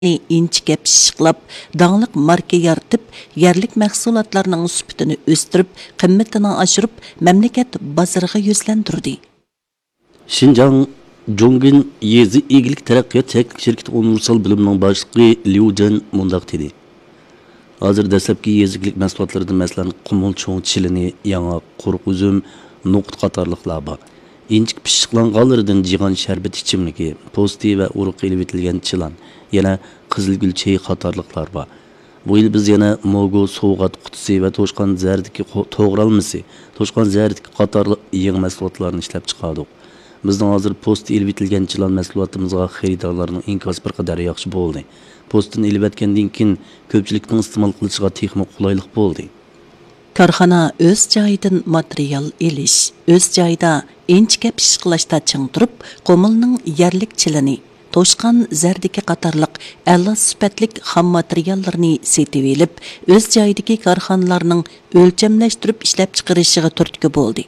inchikka pishiqlab, dаңлык marka yaratib, yerlik mahsulotlarning sifatini o'stirib, qimmatini oshirib, mamlakat bozoriga yuzlantirdi. Şinjan Jongin Yezi Egilik Taraqqiyot Teknik Şirketi Universal bilimning boshlig'i Liu Jen mundaq dedi. Hozir dastlabki yeziklik mahsulotlaridan masalan qumul cho'ng chilini, yong'oq, quruq uzum, noqut qatorliqlar bor. İnchik pishiqlanganlaridan jigan sharbat ichimligi, posti va uruq ilib etilgan chilan, yana qizilgul çayı qatorliqlar bor. Bu yil biz yana mogo so'g'at qutisi va to'shqon zardiki to'g'ralmasi, to'shqon zardiki qatorli yangi mahsulotlarni ishlab chiqardik. Bizning hozir post ilib etilgan chilan mahsulotimizga xaridorlarning inkosi bir qadar yaxshi bo'ldi. Postini ilib etgandan keyin ko'pchilikning iste'mol qilishiga texnik qulaylik bo'ldi. Korxona o'z joyidan material elish, o'z joyida inchikka pishiqlashda ching turib, qo'milning yerlik chilini, to'shqon zardiki qatorliq a'lo sifatlik xam materiallarni setib elib, o'z joyidagi korxonalarning o'lchamlashtirib ishlab chiqarishiga turtki bo'ldi.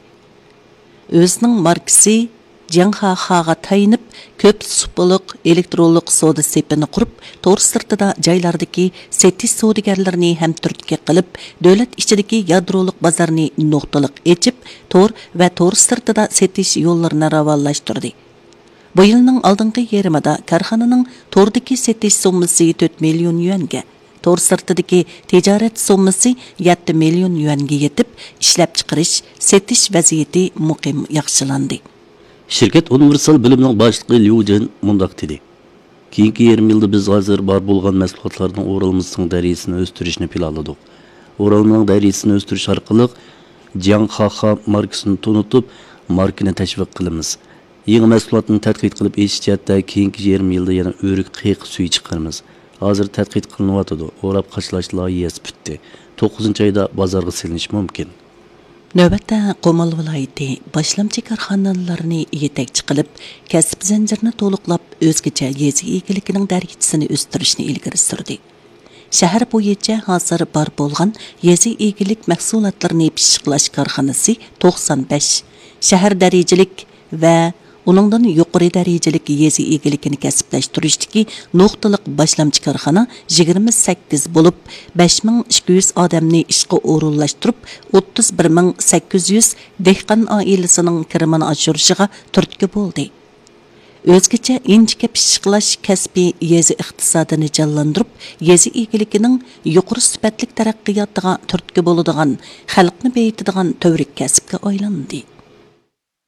O'zining markasi Jianghaga tayinib, ko'p supuliq elektronlik savdo sepini qurib, tor sirtida joylardagi setish savdogarlarini ham turtki qilib, davlat ichidagi yadrolik bozorni nuqtaliq echib, tor va tor sirtida setish yo'llarini ravonlashtirdi. Bu yilning oldingi yerimida korxonaning tordagi setish summasi 4 million yuanga, tor sirtidagi tijorat summasi 7 million yuanga yetib, ishlab chiqarish, setish vaziyati muqim yaxshilandi. Şirket Universal bilimning boshlig'i Liu Jen mundaq dedi. Keyingi yarım yilda biz hozir bor bo'lgan mahsulotlarning o'ralmasining darajasini o'stirishni planladik. O'ralmaning darajasini o'stirish orqali Jianghaha markasini tanitib, markani tashviq qilamiz. Yangi mahsulotni tadqiq qilib eshitishda keyingi yarım yilda yana o'rik qiyiq suyi chiqaramiz. Hozir tadqiq qilinyapti. O'rab qachlash loyihasi bitdi. 9-oyda bozorga selinish mumkin. Növbətdə Qomal vilayəti başlamçı karxanalarını yetekçi qilib, kasb zanjirini to'liqlab, o'zgacha yezi egiliginin darajasini o'stirishni ilgari surdi. Shahar bo'yicha hozir bor bo'lgan yezi egilik mahsulotlarini pishiqlash korxonasi 95, shahar darajalik va uningdan yuqori darajalik yezi egiligini kasblashtirish nuqtaliq boshlamchi korxona 28 bo'lib, 5200 odamni ishga o'rinlashtirib, 31800 dehqon oilasining kirimini oshirishiga turtki bo'ldi. O'zgacha inchikka pishiqlash kasbiy yezi iqtisodini jonlantirib, yezi egiligining yuqori sifatli taraqqiyotiga turtki bo'ladigan, xalqni beyitadigan tavrik kasbga aylandi.